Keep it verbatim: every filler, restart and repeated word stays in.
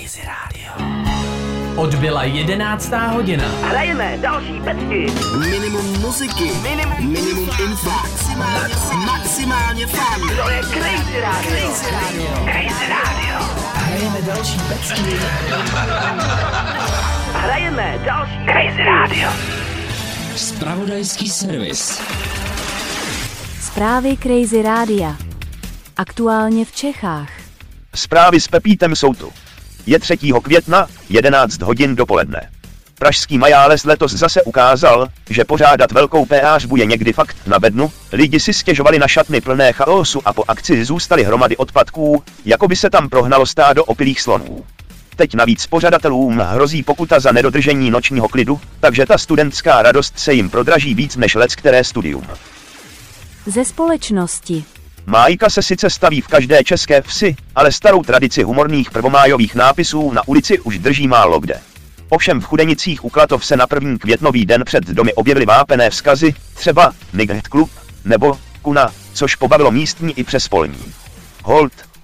Crazy Radio. Odbyla jedenáctá hodina. Hrajeme další pecky. Minimum muziky, minimum, minimum info, maximálně, maximálně fun. To je Crazy Radio. Crazy Radio. Crazy Radio. Hrajeme další pecky. Hrajeme další Crazy Radio. Zpravodajský servis. Zprávy Crazy Rádia. Aktuálně v Čechách. Zprávy s Pepítem jsou tu. Je třetího května, jedenáct hodin dopoledne. Pražský Majáles letos zase ukázal, že pořádat velkou péářbu je někdy fakt na bednu, lidi si stěžovali na šatny plné chaosu a po akci zůstaly hromady odpadků, jako by se tam prohnalo stádo opilých slonů. Teď navíc pořadatelům hrozí pokuta za nedodržení nočního klidu, takže ta studentská radost se jim prodraží víc než leckteré studium. Ze společnosti. Májka se sice staví v každé české vsi, ale starou tradici humorných prvomájových nápisů na ulici už drží málo kde. Ovšem v Chudenicích u Klatov se na první květnový den před domy objevily vápené vzkazy, třeba Nightclub nebo Kuna, což pobavilo místní i přes polní. Hold,